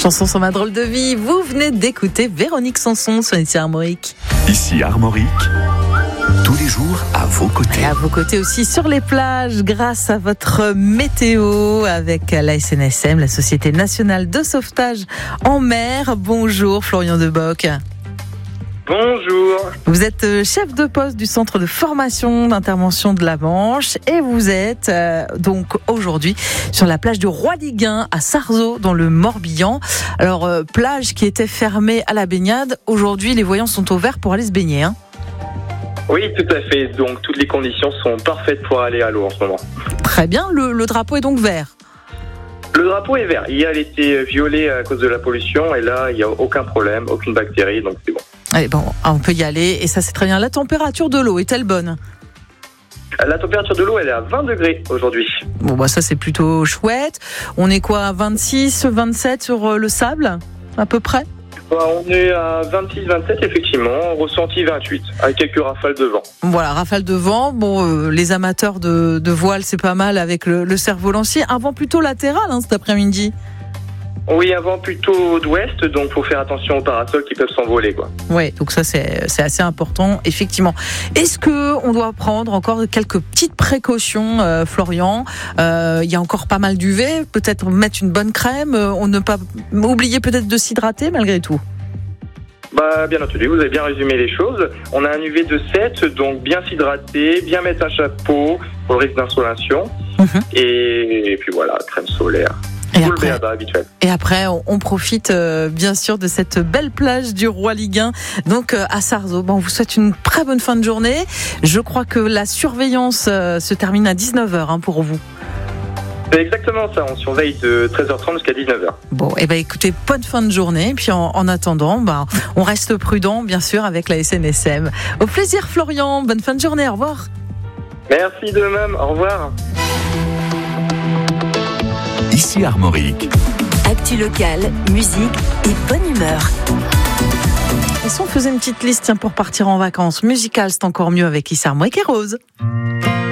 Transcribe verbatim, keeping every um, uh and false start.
Chanson sur ma drôle de vie. Vous venez d'écouter Véronique Sanson sur ici Armorique. Ici Armorique, tous les jours à vos côtés. Et à vos côtés aussi sur les plages, grâce à votre météo avec la S N S M, la Société Nationale de Sauvetage en Mer. Bonjour Florian Deboc. Bonjour. Vous êtes chef de poste du centre de formation d'intervention de la Manche et vous êtes euh, donc aujourd'hui sur la plage du Roi-Liguin à Sarzeau dans le Morbihan. Alors euh, plage qui était fermée à la baignade, aujourd'hui les voyants sont ouverts pour aller se baigner. Hein. Oui, tout à fait. Donc toutes les conditions sont parfaites pour aller à l'eau en ce moment. Très bien, le, le drapeau est donc vert. Le drapeau est vert. Hier, il était violet à cause de la pollution et là, il n'y a aucun problème, aucune bactérie, donc c'est bon. Allez, bon, on peut y aller et ça c'est très bien. La température de l'eau est-elle bonne ? La température de l'eau, elle est à vingt degrés aujourd'hui. Bon, bah ça c'est plutôt chouette. On est quoi, vingt-six, vingt-sept sur le sable, à peu près ? Bah, on est à vingt-six vingt-sept effectivement, ressenti vingt-huit, avec quelques rafales de vent. Voilà, rafales de vent. Bon, euh, les amateurs de, de voile, c'est pas mal avec le, le cerf-volancier. Un vent plutôt latéral hein, cet après-midi. Oui, un vent plutôt d'ouest, donc faut faire attention aux parasols qui peuvent s'envoler, quoi. Ouais, donc ça c'est c'est assez important, effectivement. Est-ce que on doit prendre encore quelques petites précautions, euh, Florian ? Euh, il y a encore pas mal d'U V, peut-être mettre une bonne crème, euh, on ne pas oublier peut-être de s'hydrater malgré tout. Bah, bien entendu, vous avez bien résumé les choses. On a un U V de sept, donc bien s'hydrater, bien mettre un chapeau pour le risque d'insolation. Mmh. Et, et puis voilà, crème solaire. Et après, et après, on profite euh, bien sûr de cette belle plage du Roi-Liguin, donc euh, à Sarzeau. Bon, on vous souhaite une très bonne fin de journée. Je crois que la surveillance euh, se termine à dix-neuf heures hein, pour vous. C'est exactement ça, on surveille de treize heures trente jusqu'à dix-neuf heures. Bon, et eh ben écoutez, bonne fin de journée. Et puis en, en attendant, bah, on reste prudent bien sûr avec la S N S M. Au plaisir Florian, bonne fin de journée, au revoir. Merci de même, au revoir. Ici Armorique. Actu locale, musique et bonne humeur. Et si on faisait une petite liste tiens, pour partir en vacances musicales, c'est encore mieux avec Ici Armorique et Rose.